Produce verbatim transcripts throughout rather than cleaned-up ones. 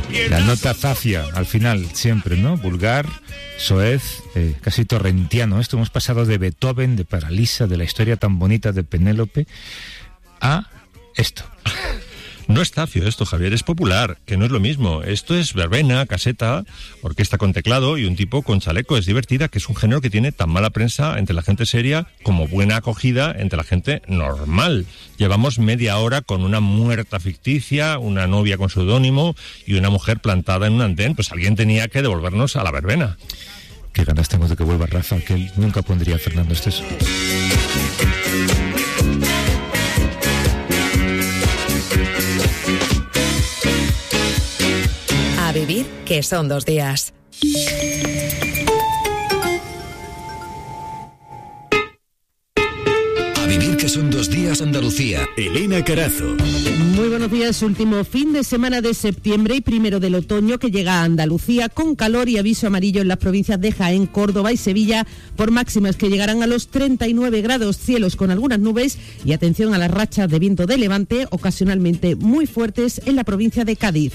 La nota zafia al final, siempre, ¿no? Vulgar, soez, eh, casi torrentiano. Esto hemos pasado de Beethoven, de Paralisa, de la historia tan bonita de Penélope, a esto. No es zafio esto, Javier, es popular, que no es lo mismo. Esto es verbena, caseta, orquesta con teclado y un tipo con chaleco. Es divertida, que es un género que tiene tan mala prensa entre la gente seria como buena acogida entre la gente normal. Llevamos media hora con una muerta ficticia, una novia con seudónimo y una mujer plantada en un andén. Pues alguien tenía que devolvernos a la verbena. Qué ganas tengo de que vuelva Rafa, que él nunca pondría a Fernando Esteso. A vivir, que son dos días. A vivir, que son dos días, Andalucía. Elena Carazo. Muy buenos días. Último fin de semana de septiembre y primero del otoño que llega a Andalucía con calor y aviso amarillo en las provincias de Jaén, Córdoba y Sevilla por máximas que llegarán a los treinta y nueve grados, cielos con algunas nubes y atención a las rachas de viento de levante ocasionalmente muy fuertes en la provincia de Cádiz.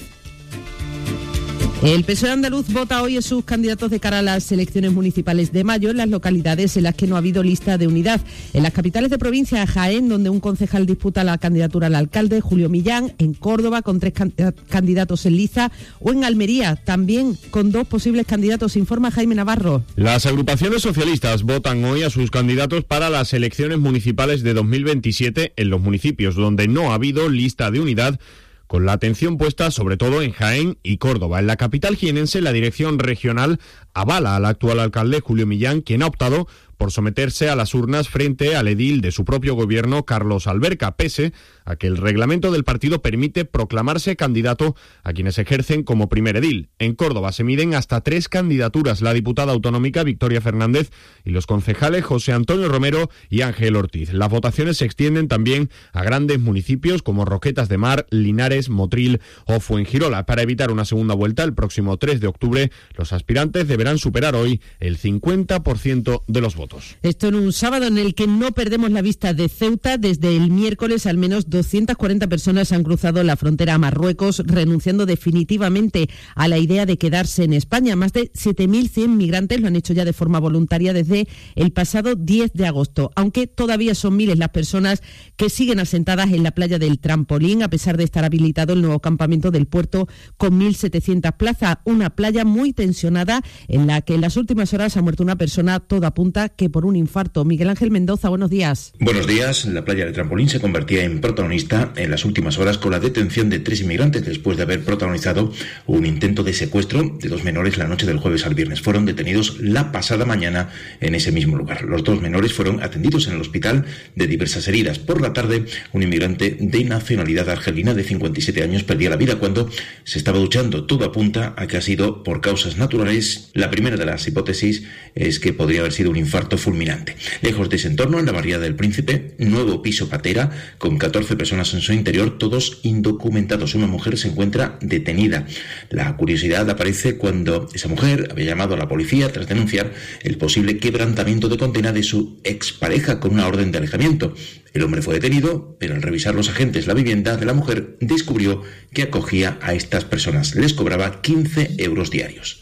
El P S O E andaluz vota hoy a sus candidatos de cara a las elecciones municipales de mayo en las localidades en las que no ha habido lista de unidad. En las capitales de provincia, Jaén, donde un concejal disputa la candidatura al alcalde, Julio Millán; en Córdoba, con tres candidatos en liza; o en Almería, también con dos posibles candidatos, informa Jaime Navarro. Las agrupaciones socialistas votan hoy a sus candidatos para las elecciones municipales de dos mil veintisiete en los municipios donde no ha habido lista de unidad, con la atención puesta sobre todo en Jaén y Córdoba. En la capital jienense, la dirección regional avala al actual alcalde Julio Millán, quien ha optado por someterse a las urnas frente al edil de su propio gobierno, Carlos Alberca, pese a que el reglamento del partido permite proclamarse candidato a quienes ejercen como primer edil. En Córdoba se miden hasta tres candidaturas: la diputada autonómica Victoria Fernández y los concejales José Antonio Romero y Ángel Ortiz. Las votaciones se extienden también a grandes municipios como Roquetas de Mar, Linares, Motril o Fuengirola. Para evitar una segunda vuelta el próximo tres de octubre, los aspirantes deberán superar hoy el cincuenta por ciento de los votos. Esto en un sábado en el que no perdemos la vista de Ceuta. Desde el miércoles al menos doscientas cuarenta personas han cruzado la frontera a Marruecos, renunciando definitivamente a la idea de quedarse en España. Más de siete mil cien migrantes lo han hecho ya de forma voluntaria desde el pasado diez de agosto, aunque todavía son miles las personas que siguen asentadas en la playa del Trampolín, a pesar de estar habilitado el nuevo campamento del puerto con mil setecientas plazas. Una playa muy tensionada en la que en las últimas horas ha muerto una persona. Todo apunta que por un infarto. Miguel Ángel Mendoza, buenos días. Buenos días. La playa del Trampolín se convertía en protagonista en las últimas horas con la detención de tres inmigrantes después de haber protagonizado un intento de secuestro de dos menores la noche del jueves al viernes. Fueron detenidos la pasada mañana en ese mismo lugar. Los dos menores fueron atendidos en el hospital de diversas heridas. Por la tarde, un inmigrante de nacionalidad argelina de cincuenta y siete años perdía la vida cuando se estaba duchando. Todo apunta a que ha sido por causas naturales. La primera de las hipótesis es que podría haber sido un infarto fulminante. Lejos de ese entorno, en la barriada del Príncipe, nuevo piso patera con catorce personas en su interior, todos indocumentados. Una mujer se encuentra detenida. La curiosidad aparece cuando esa mujer había llamado a la policía tras denunciar el posible quebrantamiento de condena de su expareja con una orden de alejamiento. El hombre fue detenido, pero al revisar los agentes la vivienda de la mujer, descubrió que acogía a estas personas. Les cobraba quince euros diarios.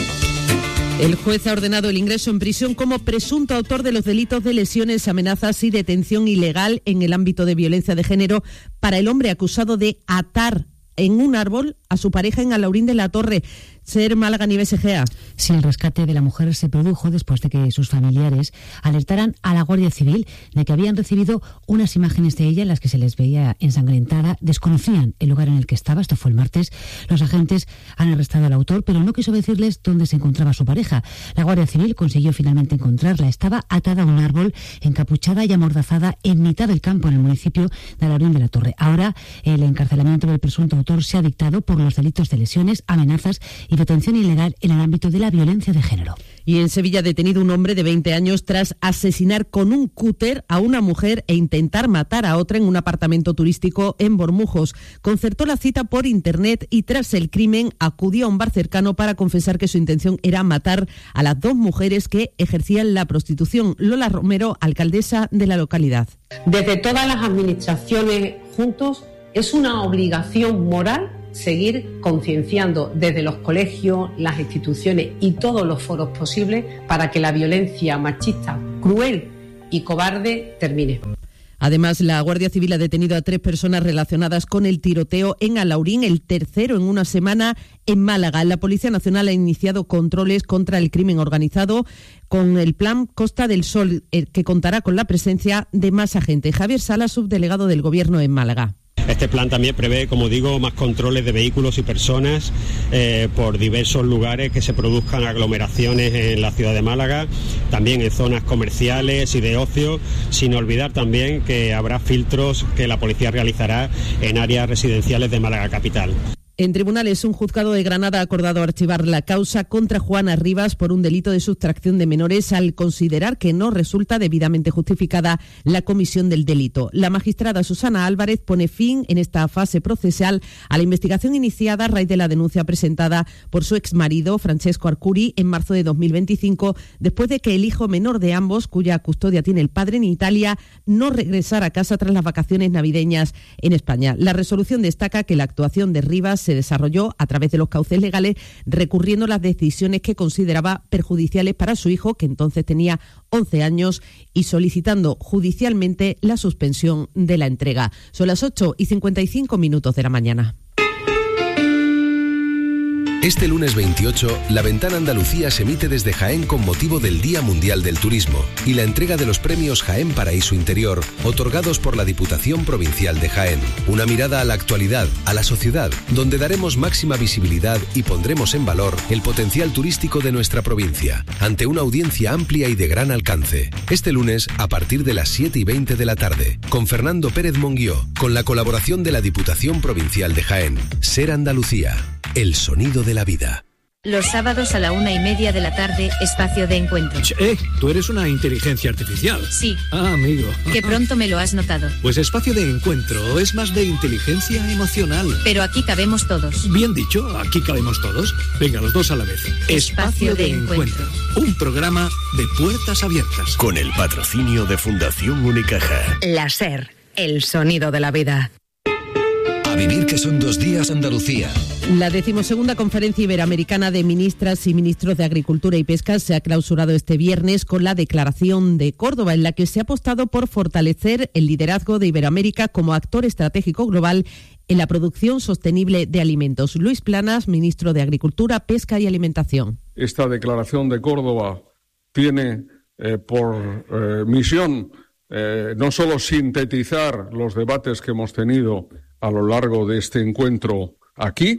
El juez ha ordenado el ingreso en prisión como presunto autor de los delitos de lesiones, amenazas y detención ilegal en el ámbito de violencia de género para el hombre acusado de atar en un árbol a su pareja en Alaurín de la Torre. Ser Málaga, Nieves Egea. Sí, el rescate de la mujer se produjo después de que sus familiares alertaran a la Guardia Civil de que habían recibido unas imágenes de ella en las que se les veía ensangrentada. Desconocían el lugar en el que estaba. Esto fue el martes. Los agentes han arrestado al autor, pero no quiso decirles dónde se encontraba su pareja. La Guardia Civil consiguió finalmente encontrarla. Estaba atada a un árbol, encapuchada y amordazada en mitad del campo en el municipio de Alaurín de la Torre. Ahora, el encarcelamiento del presunto autor se ha dictado por los delitos de lesiones, amenazas y detención ilegal en el ámbito de la violencia de género. Y en Sevilla, detenido un hombre de veinte años tras asesinar con un cúter a una mujer e intentar matar a otra en un apartamento turístico en Bormujos. Concertó la cita por internet y tras el crimen acudió a un bar cercano para confesar que su intención era matar a las dos mujeres que ejercían la prostitución. Lola Romero, alcaldesa de la localidad. Desde todas las administraciones juntos es una obligación moral seguir concienciando desde los colegios, las instituciones y todos los foros posibles para que la violencia machista, cruel y cobarde termine. Además, la Guardia Civil ha detenido a tres personas relacionadas con el tiroteo en Alaurín, el tercero en una semana en Málaga. La Policía Nacional ha iniciado controles contra el crimen organizado con el plan Costa del Sol, que contará con la presencia de más agentes. Javier Sala, subdelegado del Gobierno en Málaga. Este plan también prevé, como digo, más controles de vehículos y personas eh, por diversos lugares, que se produzcan aglomeraciones en la ciudad de Málaga, también en zonas comerciales y de ocio, sin olvidar también que habrá filtros que la policía realizará en áreas residenciales de Málaga capital. En tribunales, un juzgado de Granada ha acordado archivar la causa contra Juana Rivas por un delito de sustracción de menores al considerar que no resulta debidamente justificada la comisión del delito. La magistrada Susana Álvarez pone fin en esta fase procesal a la investigación iniciada a raíz de la denuncia presentada por su exmarido, Francesco Arcuri, en marzo de dos mil veinticinco, después de que el hijo menor de ambos, cuya custodia tiene el padre en Italia, no regresara a casa tras las vacaciones navideñas en España. La resolución destaca que la actuación de Rivas se desarrolló a través de los cauces legales, recurriendo las decisiones que consideraba perjudiciales para su hijo, que entonces tenía once años, y solicitando judicialmente la suspensión de la entrega. Son las ocho y cincuenta y cinco minutos de la mañana. Este lunes veintiocho, La Ventana Andalucía se emite desde Jaén con motivo del Día Mundial del Turismo y la entrega de los premios Jaén Paraíso Interior, otorgados por la Diputación Provincial de Jaén. Una mirada a la actualidad, a la sociedad, donde daremos máxima visibilidad y pondremos en valor el potencial turístico de nuestra provincia, ante una audiencia amplia y de gran alcance. Este lunes, a partir de las siete y veinte de la tarde, con Fernando Pérez Monguió, con la colaboración de la Diputación Provincial de Jaén. Ser Andalucía, el sonido de la vida. Los sábados a la una y media de la tarde, espacio de encuentro. Eh, tú eres una inteligencia artificial. Sí. Ah, amigo. Que pronto me lo has notado. Pues espacio de encuentro es más de inteligencia emocional. Pero aquí cabemos todos. Bien dicho, aquí cabemos todos. Venga, los dos a la vez. Espacio, espacio de, de encuentro. encuentro. Un programa de puertas abiertas. Con el patrocinio de Fundación Unicaja. La SER, el sonido de la vida. A vivir que son dos días Andalucía. La decimosegunda Conferencia Iberoamericana de Ministras y Ministros de Agricultura y Pesca se ha clausurado este viernes con la Declaración de Córdoba, en la que se ha apostado por fortalecer el liderazgo de Iberoamérica como actor estratégico global en la producción sostenible de alimentos. Luis Planas, ministro de Agricultura, Pesca y Alimentación. Esta Declaración de Córdoba tiene eh, por eh, misión eh, no solo sintetizar los debates que hemos tenido a lo largo de este encuentro aquí,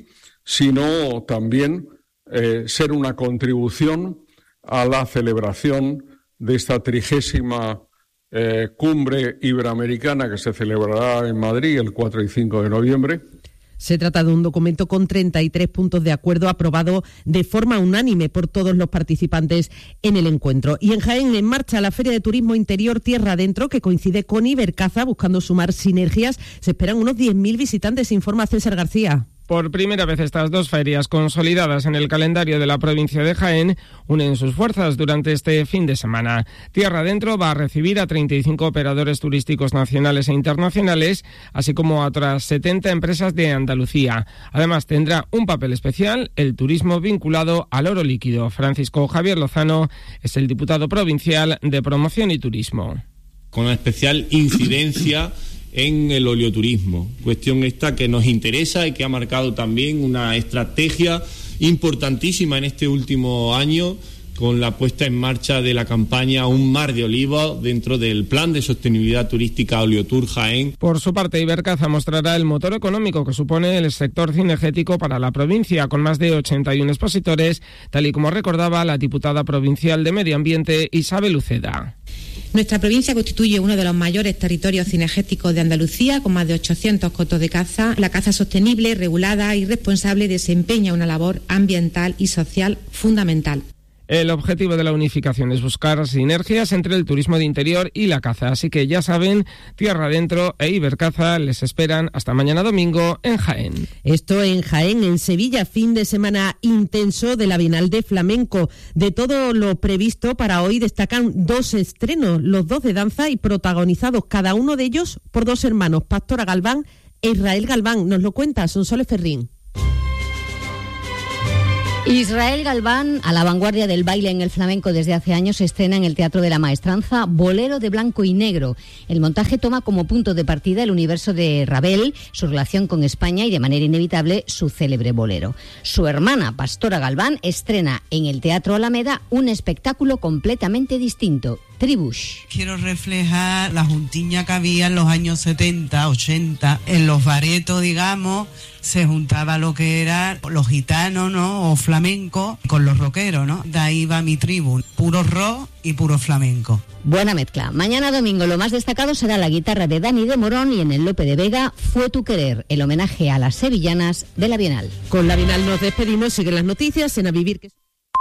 sino también eh, ser una contribución a la celebración de esta trigésima eh, cumbre iberoamericana que se celebrará en Madrid el cuatro y cinco de noviembre. Se trata de un documento con treinta y tres puntos de acuerdo aprobado de forma unánime por todos los participantes en el encuentro. Y en Jaén, en marcha la Feria de Turismo Interior Tierra Adentro, que coincide con Ibercaza, buscando sumar sinergias. Se esperan unos diez mil visitantes, informa César García. Por primera vez estas dos ferias consolidadas en el calendario de la provincia de Jaén unen sus fuerzas durante este fin de semana. Tierra Adentro va a recibir a treinta y cinco operadores turísticos nacionales e internacionales, así como a otras setenta empresas de Andalucía. Además tendrá un papel especial el turismo vinculado al oro líquido. Francisco Javier Lozano es el diputado provincial de Promoción y Turismo. Con especial incidencia en el oleoturismo, cuestión esta que nos interesa y que ha marcado también una estrategia importantísima en este último año con la puesta en marcha de la campaña Un Mar de Oliva dentro del Plan de Sostenibilidad Turística Oleotur Jaén. Por su parte, Ibercaza mostrará el motor económico que supone el sector cinegético para la provincia, con más de ochenta y uno expositores, tal y como recordaba la diputada provincial de Medio Ambiente, Isabel Uceda. Nuestra provincia constituye uno de los mayores territorios cinegéticos de Andalucía, con más de ochocientos cotos de caza. La caza sostenible, regulada y responsable desempeña una labor ambiental y social fundamental. El objetivo de la unificación es buscar sinergias entre el turismo de interior y la caza, así que ya saben, Tierra Adentro e Ibercaza les esperan hasta mañana domingo en Jaén. Esto en Jaén. En Sevilla, fin de semana intenso de la Bienal de Flamenco. De todo lo previsto para hoy destacan dos estrenos, los dos de danza y protagonizados cada uno de ellos por dos hermanos, Pastora Galván e Israel Galván. Nos lo cuenta Sonsoles Ferrín. Israel Galván, a la vanguardia del baile en el flamenco desde hace años, estrena en el Teatro de la Maestranza Bolero de Blanco y Negro. El montaje toma como punto de partida el universo de Ravel, su relación con España y, de manera inevitable, su célebre bolero. Su hermana, Pastora Galván, estrena en el Teatro Alameda un espectáculo completamente distinto, Tribush. Quiero reflejar la juntiña que había en los años setenta, ochenta, en los baretos, digamos, se juntaba lo que era los gitanos, ¿no?, o flamenco, con los rockeros, ¿no? De ahí va mi tribu, puro rock y puro flamenco. Buena mezcla. Mañana domingo lo más destacado será la guitarra de Dani de Morón y en el Lope de Vega, Fue tu querer, el homenaje a las sevillanas de la Bienal. Con la Bienal nos despedimos, siguen las noticias en A Vivir que...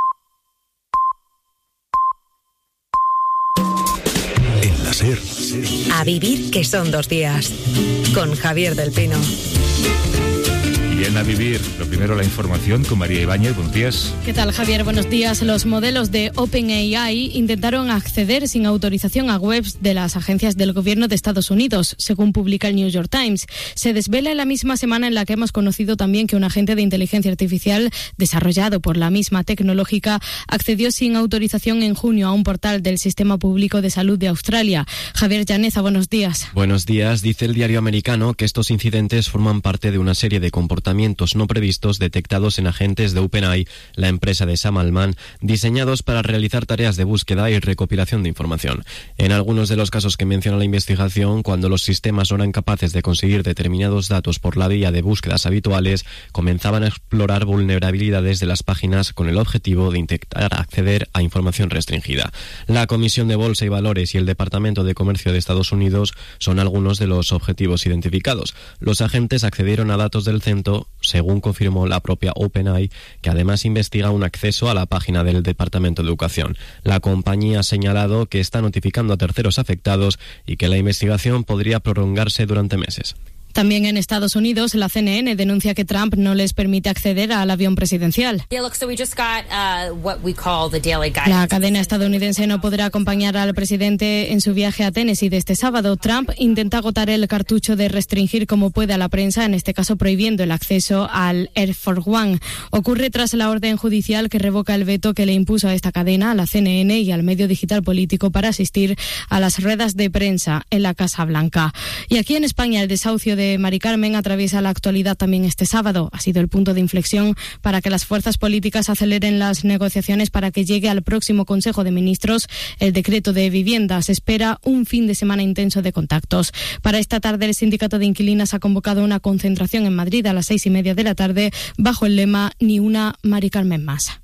En la SER. A vivir que son dos días. Con Javier del Pino. Bien, A Vivir. Lo primero, la información con María Ibáñez. Buenos días. ¿Qué tal, Javier? Buenos días. Los modelos de OpenAI intentaron acceder sin autorización a webs de las agencias del gobierno de Estados Unidos, según publica el New York Times. Se desvela en la misma semana en la que hemos conocido también que un agente de inteligencia artificial desarrollado por la misma tecnológica accedió sin autorización en junio a un portal del Sistema Público de Salud de Australia. Javier Llaneza, buenos días. Buenos días. Dice el diario americano que estos incidentes forman parte de una serie de comportamientos no previstos detectados en agentes de OpenAI, la empresa de Sam Altman, diseñados para realizar tareas de búsqueda y recopilación de información. En algunos de los casos que menciona la investigación, cuando los sistemas no eran capaces de conseguir determinados datos por la vía de búsquedas habituales, comenzaban a explorar vulnerabilidades de las páginas con el objetivo de intentar acceder a información restringida. La Comisión de Bolsa y Valores y el Departamento de Comercio de Estados Unidos son algunos de los objetivos identificados. Los agentes accedieron a datos del centro, según confirmó la propia OpenAI, que además investiga un acceso a la página del Departamento de Educación. La compañía ha señalado que está notificando a terceros afectados y que la investigación podría prolongarse durante meses. También en Estados Unidos, la C N N denuncia que Trump no les permite acceder al avión presidencial. La cadena estadounidense no podrá acompañar al presidente en su viaje a Tennessee de este sábado. Trump intenta agotar el cartucho de restringir como puede a la prensa, en este caso prohibiendo el acceso al Air Force One. Ocurre tras la orden judicial que revoca el veto que le impuso a esta cadena, a la C N N y al medio digital político para asistir a las ruedas de prensa en la Casa Blanca. Y aquí en España, el desahucio de Mari Carmen atraviesa la actualidad también este sábado. Ha sido el punto de inflexión para que las fuerzas políticas aceleren las negociaciones para que llegue al próximo Consejo de Ministros el decreto de vivienda. Se espera un fin de semana intenso de contactos. Para esta tarde, el Sindicato de Inquilinas ha convocado una concentración en Madrid a las seis y media de la tarde bajo el lema Ni una Mari Carmen más.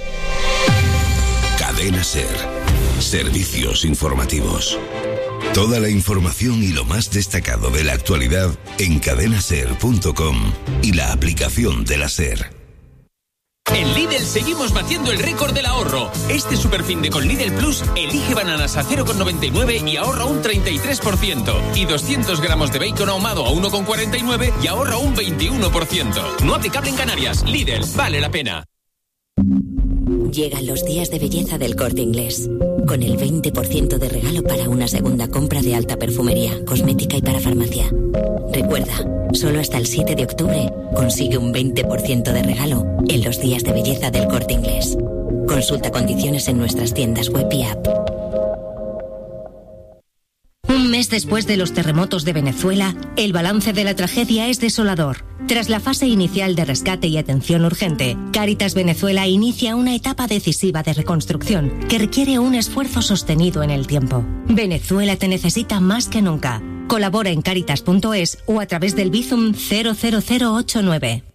Cadena SER. Servicios informativos. Toda la información y lo más destacado de la actualidad en cadena ser punto com y la aplicación de la SER. En Lidl seguimos batiendo el récord del ahorro. Este superfin de con Lidl Plus, elige bananas a cero coma noventa y nueve y ahorra un treinta y tres por ciento. Y doscientos gramos de bacon ahumado a uno coma cuarenta y nueve y ahorra un veintiuno por ciento. No aplicable en Canarias. Lidl, vale la pena. Llegan los días de belleza del Corte Inglés, con el veinte por ciento de regalo para una segunda compra de alta perfumería, cosmética y para farmacia. Recuerda, solo hasta el siete de octubre consigue un veinte por ciento de regalo en los días de belleza del Corte Inglés. Consulta condiciones en nuestras tiendas web y app. Un mes después de los terremotos de Venezuela, el balance de la tragedia es desolador. Tras la fase inicial de rescate y atención urgente, Cáritas Venezuela inicia una etapa decisiva de reconstrucción que requiere un esfuerzo sostenido en el tiempo. Venezuela te necesita más que nunca. Colabora en cáritas punto es o a través del Bizum cero cero cero ocho nueve.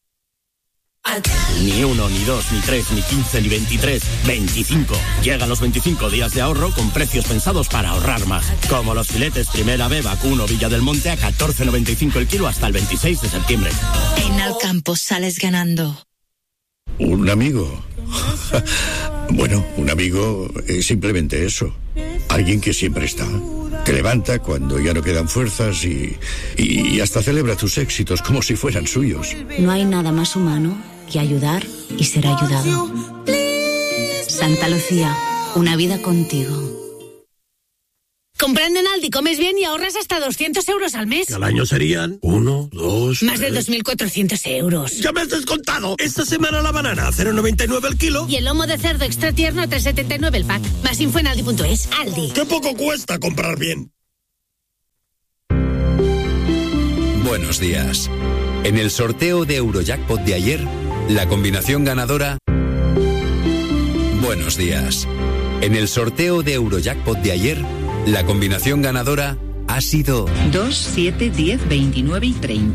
Ni uno, ni dos, ni tres, ni quince, ni veintitrés, veinticinco. Llegan los veinticinco días de ahorro con precios pensados para ahorrar más. Como los filetes Primera B Vacuno Villa del Monte a catorce noventa y cinco el kilo hasta el veintiséis de septiembre. En Alcampo sales ganando. ¿Un amigo? Bueno, un amigo es simplemente eso. Alguien que siempre está. Te levanta cuando ya no quedan fuerzas y, y hasta celebra tus éxitos como si fueran suyos. No hay nada más humano que ayudar y ser ayudado. Santa Lucía, una vida contigo. Comprando en Aldi comes bien y ahorras hasta doscientos euros al mes. Que al año serían uno, dos... Más tres... de dos mil cuatrocientos euros. ¡Ya me has descontado! Esta semana la banana a cero coma noventa y nueve el kilo. Y el lomo de cerdo extra tierno a tres coma setenta y nueve el pack. Más info en aldi punto es. Aldi. ¡Qué poco cuesta comprar bien! Buenos días. En el sorteo de Eurojackpot de ayer, la combinación ganadora... Buenos días. En el sorteo de Eurojackpot de ayer, la combinación ganadora ha sido dos, siete, diez, veintinueve y treinta.